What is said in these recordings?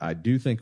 I do think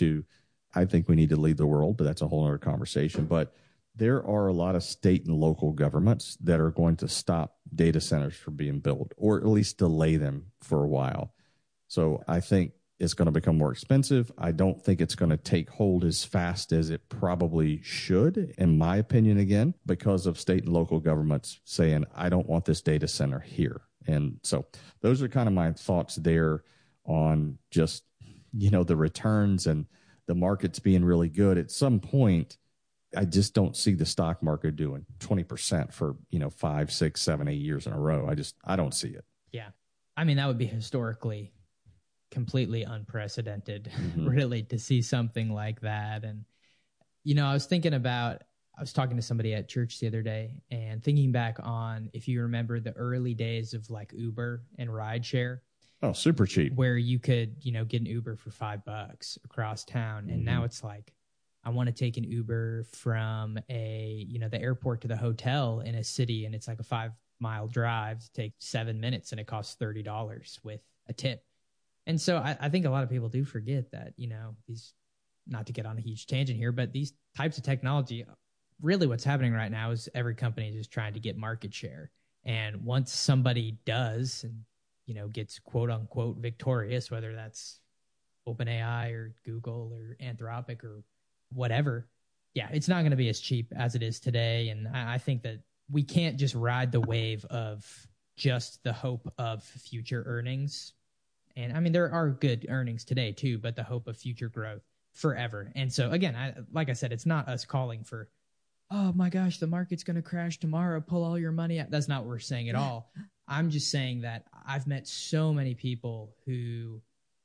I think we need to lead the world, but that's a whole other conversation. But there are a lot of state and local governments that are going to stop data centers from being built, or at least delay them for a while. So I think it's going to become more expensive. I don't think it's going to take hold as fast as it probably should, in my opinion, again, because of state and local governments saying, I don't want this data center here. And so those are kind of my thoughts there on just, the returns and the markets being really good. At some point, I just don't see the stock market doing 20% for, 5, 6, 7, 8 years in a row. I don't see it. Yeah. I mean, that would be historically completely unprecedented, really, to see something like that. And, I was talking to somebody at church the other day and thinking back on, if you remember the early days of like Uber and rideshare. Oh, super cheap. Where you could, get an Uber for $5 across town. And now it's like, I want to take an Uber from the airport to the hotel in a city, and it's like a 5-mile drive to take 7 minutes, and it costs $30 with a tip. And so I think a lot of people do forget that, these, not to get on a huge tangent here, but these types of technology, really what's happening right now is every company is just trying to get market share. And once somebody does and, gets quote unquote victorious, whether that's OpenAI or Google or Anthropic or whatever, it's not going to be as cheap as it is today. And I think that we can't just ride the wave of just the hope of future earnings. And I mean, there are good earnings today too, but the hope of future growth forever. And so again, like I said, it's not us calling for, oh my gosh, the market's going to crash tomorrow, pull all your money out. That's not what we're saying at all. I'm just saying that I've met so many people who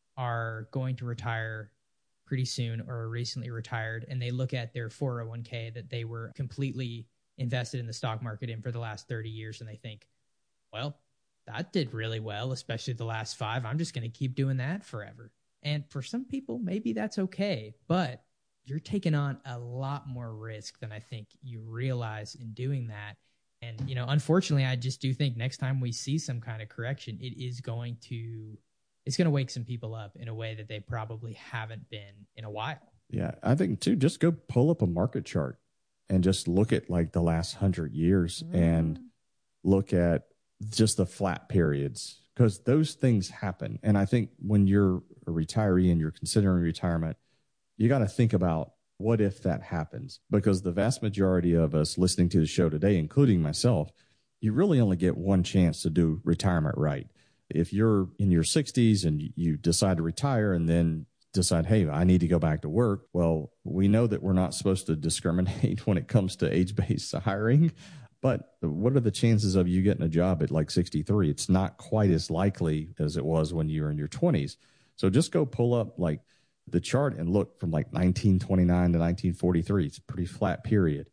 are going to retire pretty soon or recently retired, and they look at their 401k that they were completely invested in the stock market in for the last 30 years, and they think, well, that did really well, especially the last 5. I'm just going to keep doing that forever. And for some people, maybe that's okay, but you're taking on a lot more risk than I think you realize in doing that. And, unfortunately, I just do think next time we see some kind of correction, it's going to wake some people up in a way that they probably haven't been in a while. Yeah, I think too, just go pull up a market chart and just look at like the last 100 years and look at just the flat periods, because those things happen. And I think when you're a retiree and you're considering retirement, you got to think about, what if that happens? Because the vast majority of us listening to the show today, including myself, you really only get one chance to do retirement right. If you're in your 60s and you decide to retire and then decide, hey, I need to go back to work. Well, we know that we're not supposed to discriminate when it comes to age-based hiring. But what are the chances of you getting a job at like 63? It's not quite as likely as it was when you were in your 20s. So just go pull up like the chart and look from like 1929 to 1943. It's a pretty flat period.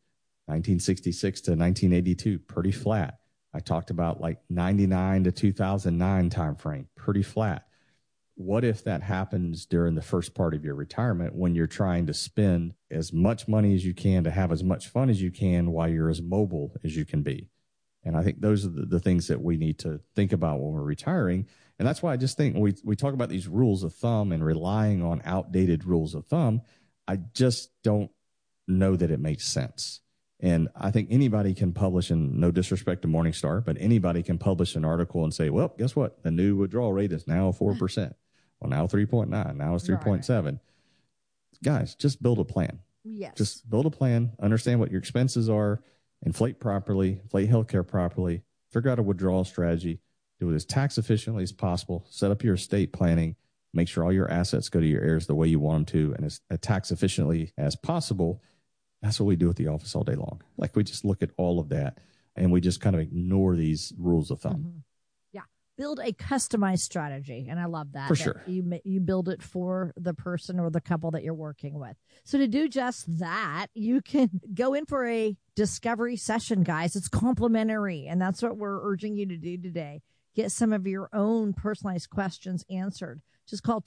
1966 to 1982, pretty flat. I talked about like 99 to 2009 timeframe, pretty flat. What if that happens during the first part of your retirement when you're trying to spend as much money as you can to have as much fun as you can while you're as mobile as you can be? And I think those are the things that we need to think about when we're retiring. And that's why I just think we talk about these rules of thumb and relying on outdated rules of thumb. I just don't know that it makes sense. And I think anybody can publish, and no disrespect to Morningstar, but anybody can publish an article and say, well, guess what? The new withdrawal rate is now 4%. Well, now 3.9. Now it's 3.7. Right. Guys, just build a plan. Yes. Just build a plan. Understand what your expenses are. Inflate properly. Inflate healthcare properly. Figure out a withdrawal strategy. Do it as tax efficiently as possible. Set up your estate planning. Make sure all your assets go to your heirs the way you want them to, and as tax efficiently as possible. That's what we do at the office all day long. Like, we just look at all of that and we just kind of ignore these rules of thumb. Mm-hmm. Yeah. Build a customized strategy. And I love that. For sure. You build it for the person or the couple that you're working with. So to do just that, you can go in for a discovery session, guys. It's complimentary. And that's what we're urging you to do today. Get some of your own personalized questions answered. Just call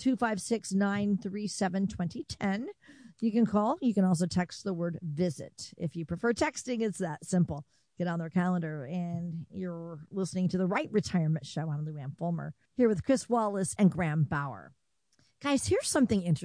256-937-2010. You can call. You can also text the word visit. If you prefer texting, it's that simple. Get on their calendar, and you're listening to the Right Retirement Show. I'm Lou Ann Fulmer, here with Chris Wallace and Graham Bauer. Guys, here's something interesting.